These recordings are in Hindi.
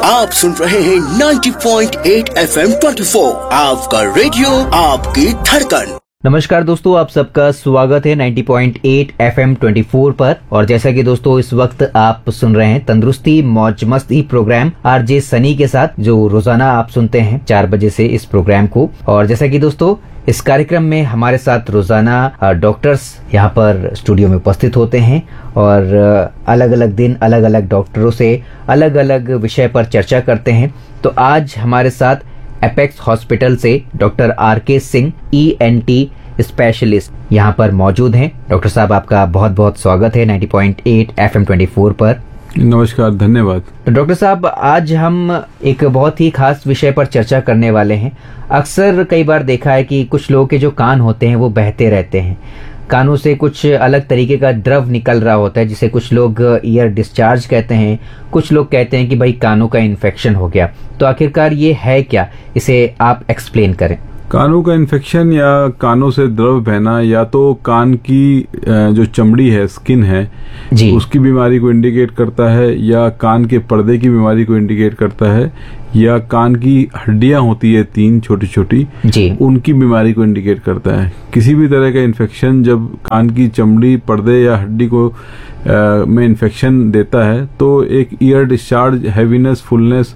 आप सुन रहे हैं 90.8 FM 24, आपका रेडियो आपकी धड़कन। नमस्कार दोस्तों, आप सबका स्वागत है 90.8 FM 24 पर। और जैसा कि दोस्तों इस वक्त आप सुन रहे हैं तंदुरुस्ती मौज मस्ती प्रोग्राम आरजे सनी के साथ, जो रोजाना आप सुनते हैं 4 बजे से इस प्रोग्राम को। और जैसा कि दोस्तों इस कार्यक्रम में हमारे साथ रोजाना डॉक्टर्स यहाँ पर स्टूडियो में उपस्थित होते हैं और अलग अलग दिन अलग अलग डॉक्टरों से अलग अलग विषय पर चर्चा करते हैं। तो आज हमारे साथ एपेक्स हॉस्पिटल से doctor R K Singh ENT specialist यहाँ पर मौजूद हैं। डॉक्टर साहब, आपका बहुत बहुत स्वागत है 90.8 FM 24 पर। नमस्कार, धन्यवाद। तो डॉक्टर साहब, आज हम एक बहुत ही खास विषय पर चर्चा करने वाले हैं। अक्सर कई बार देखा है कि कुछ लोगों के जो कान होते हैं वो बहते रहते हैं, कानों से कुछ अलग तरीके का द्रव निकल रहा होता है, जिसे कुछ लोग ईयर डिस्चार्ज कहते हैं, कुछ लोग कहते हैं कि भाई कानों का इन्फेक्शन हो गया। तो आखिरकार ये है क्या, इसे आप एक्सप्लेन करें। कानों का इन्फेक्शन या कानों से द्रव बहना या तो कान की जो चमड़ी है, स्किन है जी, उसकी बीमारी को इंडिकेट करता है, या कान के पर्दे की बीमारी को इंडिकेट करता है, या कान की हड्डियां होती है 3 छोटी छोटी जी, उनकी बीमारी को इंडिकेट करता है। किसी भी तरह का इन्फेक्शन जब कान की चमड़ी, पर्दे या हड्डी को में इन्फेक्शन देता है तो एक ईयर डिस्चार्ज, हैवीनेस, फुलनेस,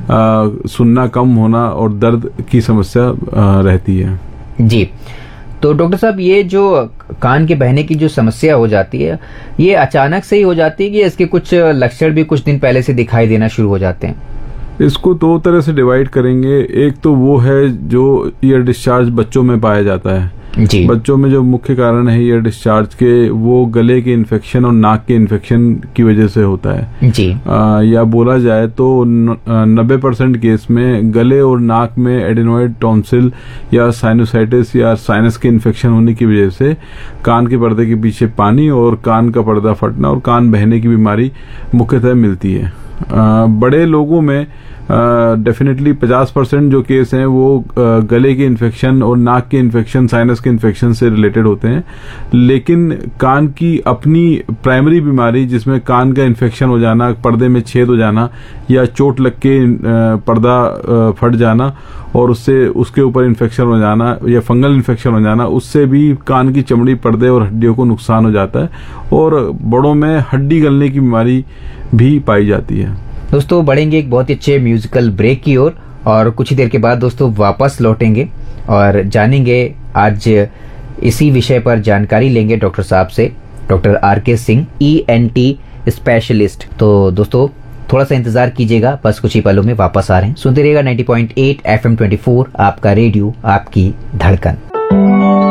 सुनना कम होना और दर्द की समस्या रहती है जी। तो डॉक्टर साहब, ये जो कान के बहने की जो समस्या हो जाती है, ये अचानक से ही हो जाती है कि इसके कुछ लक्षण भी कुछ दिन पहले से दिखाई देना शुरू हो जाते हैं? इसको 2 तरह से डिवाइड करेंगे। एक तो वो है जो ईयर डिस्चार्ज बच्चों में पाया जाता है जी। बच्चों में जो मुख्य कारण है ईयर डिस्चार्ज के, वो गले के इन्फेक्शन और नाक के इन्फेक्शन की वजह से होता है जी। या बोला जाए तो 90% केस में गले और नाक में एडेनोइड टॉन्सिल या साइनोसाइटिस या साइनस के इन्फेक्शन होने की वजह से कान के पर्दे के पीछे पानी और कान का पर्दा फटना और कान बहने की बीमारी मुख्यतः मिलती है। बड़े लोगों में डेफिनेटली 50% जो केस हैं वो गले के इन्फेक्शन और नाक के इन्फेक्शन, साइनस के इन्फेक्शन से रिलेटेड होते हैं। लेकिन कान की अपनी प्राइमरी बीमारी, जिसमें कान का इन्फेक्शन हो जाना, पर्दे में छेद हो जाना या चोट लग के पर्दा फट जाना और उससे उसके ऊपर इन्फेक्शन हो जाना या फंगल इन्फेक्शन हो जाना, उससे भी कान की चमड़ी, पर्दे और हड्डियों को नुकसान हो जाता है और बड़ों में हड्डी गलने की बीमारी भी पाई जाती है। दोस्तों बढ़ेंगे एक बहुत ही अच्छे म्यूजिकल ब्रेक की ओर और कुछ ही देर के बाद दोस्तों वापस लौटेंगे और जानेंगे, आज इसी विषय पर जानकारी लेंगे डॉक्टर साहब से, doctor R K Singh ENT specialist. तो दोस्तों थोड़ा सा इंतजार कीजिएगा, बस कुछ ही पलों में वापस आ रहे हैं। सुनते रहिएगा 90.8 FM 24, आपका रेडियो आपकी धड़कन।